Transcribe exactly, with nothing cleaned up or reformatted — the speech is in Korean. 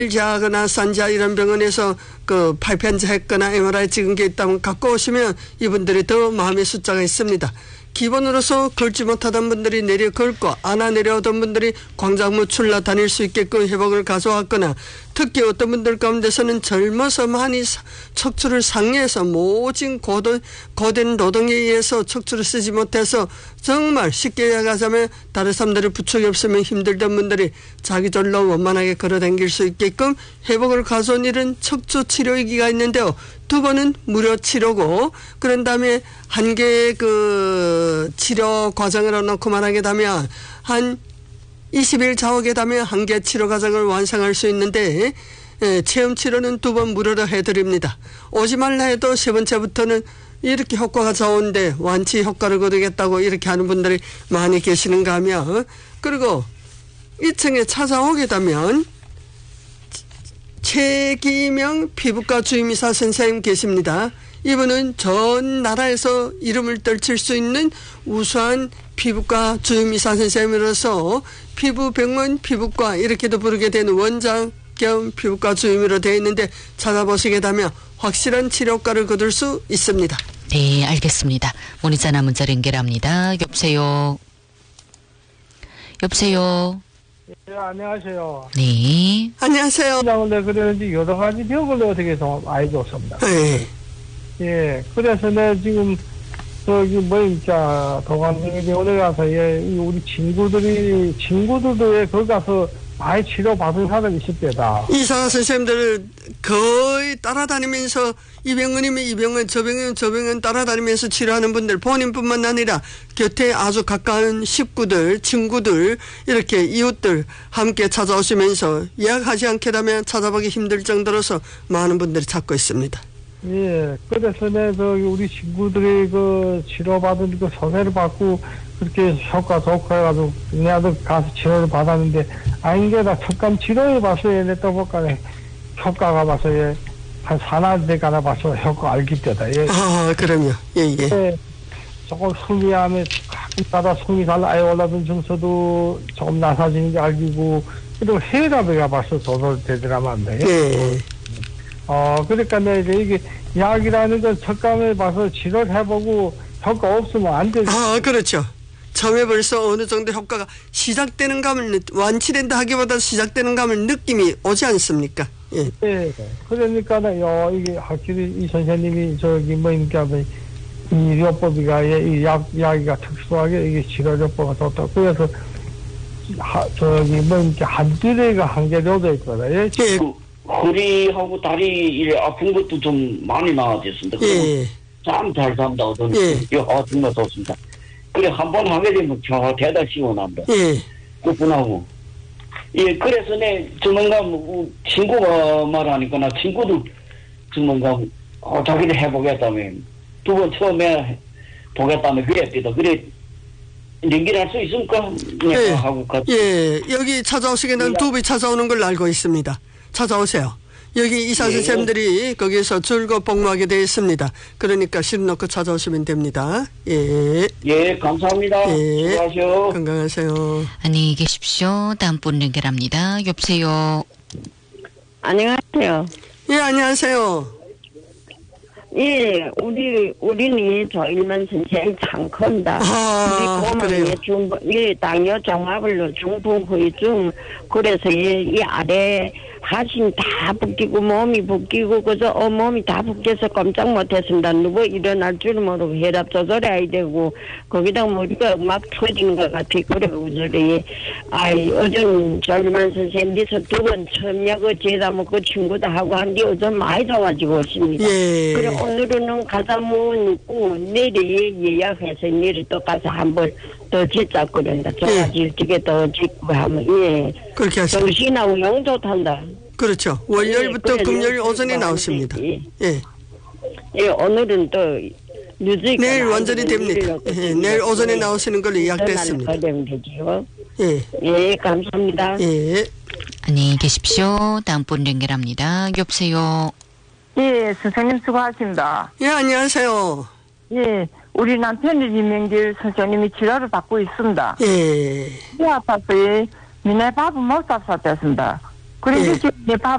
자거나 산자 이런 병원에서 그 파이프엔자 했거나 엠알아이 찍은 게 있다면 갖고 오시면 이분들이 더 마음의 숫자가 있습니다. 기본으로서 걸지 못하던 분들이 내려 걸고 안아 내려오던 분들이 광장무 출라 다닐 수 있게끔 회복을 가져왔거나 특히 어떤 분들 가운데서는 젊어서 많이 척추를 상해서 모진 고도, 고된 노동에 의해서 척추를 쓰지 못해서 정말 쉽게 얘기하자면 다른 사람들이 부축이 없으면 힘들던 분들이 자기절로 원만하게 걸어다닐 수 있게끔 회복을 가져온 일은 척추 치료기가 있는데요. 두 번은 무료 치료고 그런 다음에 한 개의 그 치료 과정을 놓고 말하게 되면 한 이십 일 자옥에 되면 한 개 치료 과정을 완성할 수 있는데 예, 체험 치료는 두 번 무료로 해드립니다. 오지 말라 해도 세 번째부터는 이렇게 효과가 좋은데 완치 효과를 거두겠다고 이렇게 하는 분들이 많이 계시는가 하면 그리고 이 층에 찾아오게 되면 최기명 피부과 주임의사 선생님 계십니다. 이분은 전 나라에서 이름을 떨칠 수 있는 우수한 피부과 주임의사 선생님으로서 피부병원 피부과 이렇게도 부르게 되는 원장 겸 피부과 주임으로 되어 있는데 찾아보시게 되면 확실한 치료과를 거둘 수 있습니다. 네, 알겠습니다. 문의자나 문자로 연결합니다. 여보세요. 여보세요. 네, 안녕하세요. 네. 안녕하세요. 네, 그런지 여러 가지 병을 어떻게 좀 알겠습니다. 네. 예, 그래서 내 지금 저기 뭐 진짜 도관동에 병원에 가서 예, 우리 친구들이 친구들도 예, 거기 가서 많이 치료 받은 사람이 있을 때다. 의사 선생님들 거의 따라다니면서 이 병원이면 이 병원, 저 병원, 저 병원 따라다니면서 치료하는 분들 본인뿐만 아니라 곁에 아주 가까운 식구들, 친구들, 이렇게 이웃들 함께 찾아오시면서 예약하지 않게 되면 찾아보기 힘들 정도로서 많은 분들이 찾고 있습니다. 예, 그래서 내 저기 우리 친구들이 그 치료받은 그 소개를 받고 그렇게 효과 좋고 해가지고 내 아들 가서 치료를 받았는데 아닌게다 척감 치료해 봤어요. 내 또 볼까 효과가 봐서 한 사나대 가나 봐서 효과 알기 때다. 예. 아, 그럼요. 예, 예. 예, 조금 숨이 하면 가끔가다 숨이 잘 아예 올라든 증서도 조금 나사지는 게 알기고 그리고 혈압이 벌써 조절되더라만. 예. 예. 어, 그러니까 내 이제 이게 약이라는 건 척감을 봐서 치료를 해보고 효과 없으면 안 되죠. 아, 그렇죠. 처음에 벌써 어느 정도 효과가 시작되는 감을, 완치된다 하기보다 시작되는 감을 느낌이 오지 않습니까? 예. 네. 그러니까, 요, 이게 확실히 이 선생님이 저기 뭐니까, 이 요법이가, 이 약, 약이가 특수하게 이게 치료요법가 좋다. 그래서, 하, 저기 뭐니까, 한 띠레가 한 개 줘져 있거든. 예. 예. 그 허리하고 다리 이래 아픈 것도 좀 많이 나아졌습니다. 예. 참 잘 산다고 저는 예. 아, 정말 좋습니다. 그래 한 번 하게 되면 저 대다 시원합니다. 예. 끝분하고. 예, 그래서 내 정말 뭐 친구가 말하니까 나 친구도 정말 어, 자기를 해보겠다며 두 번 처음에 보겠다며 그랬거든. 그래 연결할 수 있습니까? 예. 하고 같이. 예. 여기 찾아오시게 되면 두 분 찾아오는 걸 알고 있습니다. 찾아오세요. 여기 의사 예. 선생님들이 거기서 줄곧 복무하게 되어 있습니다. 그러니까 실 놓고 찾아오시면 됩니다. 예. 예, 감사합니다. 예. 수고하세요. 건강하세요. 안녕히 계십시오. 다음 분 연결합니다. 여보세요. 안녕하세요. 예, 안녕하세요. 예, 우리, 우리는 조일만 선생 창건다. 아, 우리 그래요. 고모의 중부, 예, 당뇨 종합을로 중풍후유증. 그래서 예, 이 아래 하신 다 붓기고 몸이 붓기고 그저 어 몸이 다 붓겨서 깜짝 못했습니다. 누구 일어날 줄 모르고 혈압 조절해야 되고 거기다 머리가 막 터지는 것 같아. 그래고 저래 아이 어전 조일만 선생님께서 두 번 처음약을 제다 먹고 친구도 하고 한뒤 어전 많이 좋아지고 있습니다. 예. 그래 오늘은 가서 묻고 내일 예약해서 내일 또 가서 한번 더 짓자 그런다. 좋아질 적에 더 짓고 하면 예. 그렇게 하시죠. 정신하고 영 좋단다. 그렇죠. 월요일부터 예, 금요일 그래, 오전에 내일 나오십니다. 예. 예. 예, 오늘은 또 뉴즈가 내일 완전히 됩니다. 예, 내일 오전에 나오시는 걸로 예약됐습니다. 되면 되죠. 예. 예, 감사합니다. 예. 안녕히 계십시오. 다음 분 연결합니다. 여보세요. 예, 선생님 수고하십니다. 예, 안녕하세요. 예, 우리 남편이 이명길 선생님이 치료를 받고 있습니다. 예. 배 아파서 예, 미네 밥은 못 샀었습니다. 그래서 예. 지금 내 밥